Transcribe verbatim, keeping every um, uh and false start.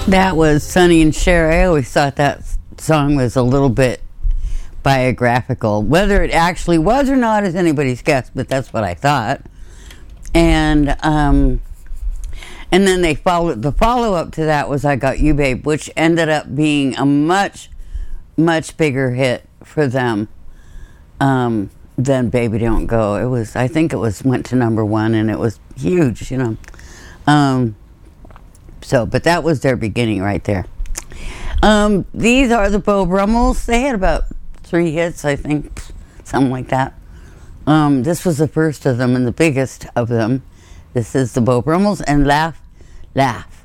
That was Sonny and Cher. I always thought that song was a little bit biographical. Whether it actually was or not is anybody's guess, but that's what I thought. And um, and then they followed. The follow up to that was "I Got You, Babe," which ended up being a much, much bigger hit for them um, than "Baby Don't Go." It was. I think it was went to number one, and it was huge. You know. Um, So, but that was their beginning right there. Um, these are the Beau Brummels. They had about three hits, I think, something like that. Um, this was the first of them and the biggest of them. This is the Beau Brummels and Laugh, Laugh.